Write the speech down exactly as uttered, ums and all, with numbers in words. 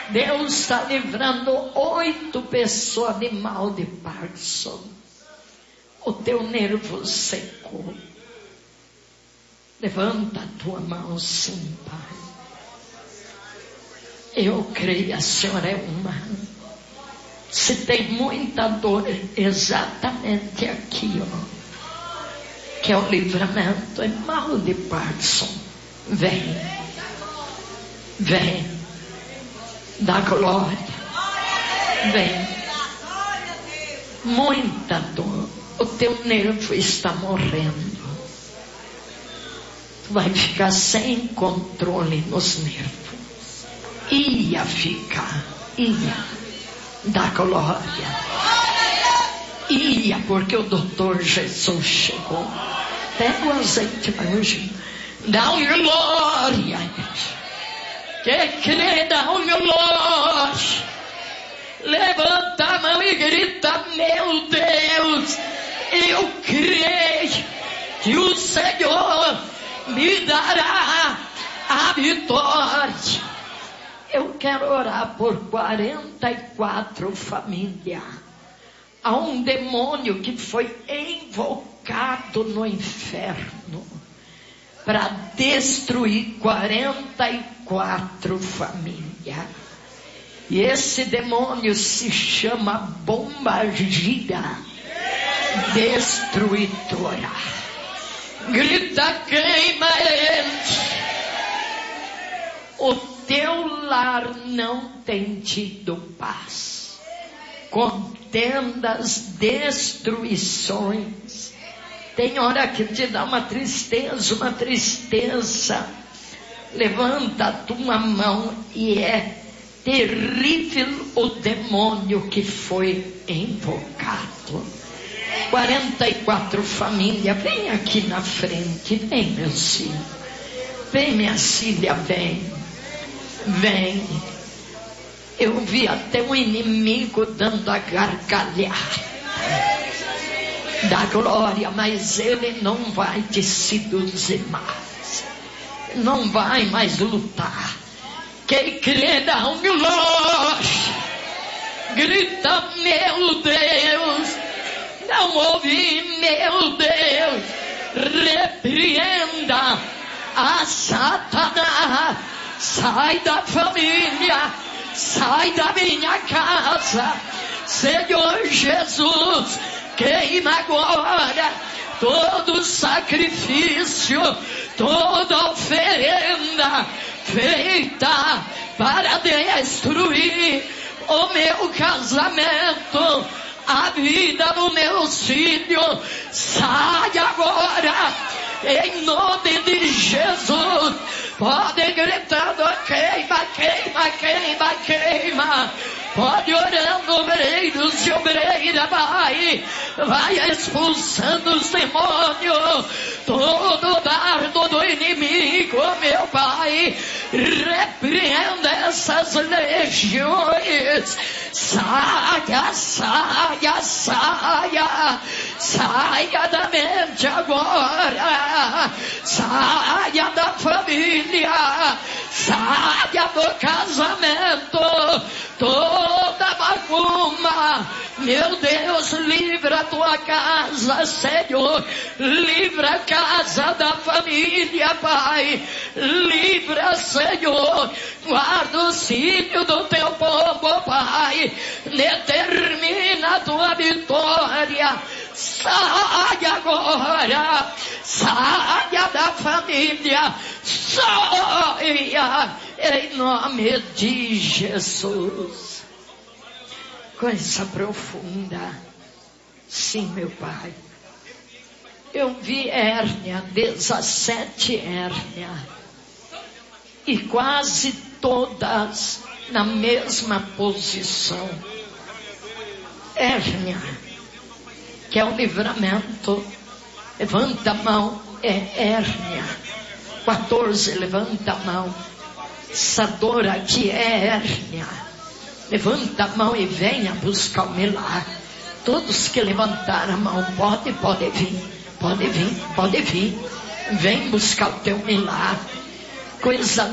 Deus está livrando oito pessoas de mal de Parkinson. O teu nervo secou. Levanta a tua mão, sim, Pai. Eu creio, a senhora é humana. Se tem muita dor, exatamente aqui, ó, que é o livramento, é mal de Parkinson. Vem, vem, dá glória, vem. Muita dor, o teu nervo está morrendo. Tu vai ficar sem controle nos nervos. Ia ficar, ia, dá glória, ia, porque o doutor Jesus chegou. Pega o azeite, mas dá um glória. Que crê, dá um glória. Levanta a mão e grita: meu Deus, eu creio que o Senhor me dará a vitória. Eu quero orar por quarenta e quatro famílias. Há um demônio que foi invocado no inferno para destruir quarenta e quatro famílias. E esse demônio se chama bomba gira destruidora. Grita: queima ele. O teu lar não tem tido paz. Contendas, destruições. Tem hora que te dá uma tristeza, uma tristeza. Levanta a tua mão e é terrível o demônio que foi invocado. quarenta e quatro famílias, vem aqui na frente, vem, meu filho. Vem, minha filha, vem. Vem. Eu vi até um inimigo dando a gargalhada da glória, mas ele não vai te seduzir mais. Não vai mais lutar. Quem crê dá um glória. Grita: meu Deus. Não ouvi, meu Deus. Repreenda a Satanás. Sai da família, sai da minha casa. Senhor Jesus, queima agora todo sacrifício, toda oferenda feita para destruir o meu casamento, a vida do meu filho. Sai agora, em nome de Jesus. Pode gritando: queima, queima, queima, queima. Pode orando, obreiros e obreiras, vai, vai expulsando os demônios, todo dardo do inimigo, meu Pai. Repreenda essas legiões. Saia, saia, saia, saia da mente agora, saia da família, saia do casamento, toda macumba. Meu Deus, livra a tua casa, Senhor, livra a casa da família, Pai, livra, Senhor, guarda os filhos do teu povo, Pai, determina a tua vitória. Saia agora, saia da família, saia em nome de Jesus. Coisa profunda. Sim, meu Pai. Eu vi hérnia, dezessete hérnia, e quase todas na mesma posição. Hérnia, que é o livramento. Levanta a mão, é hérnia. quatorze, levanta a mão. Essa dor aqui é hérnia. Levanta a mão e venha buscar o milagre. Todos que levantaram a mão, pode, pode vir, pode vir, pode vir. Vem buscar o teu milagre. Coisa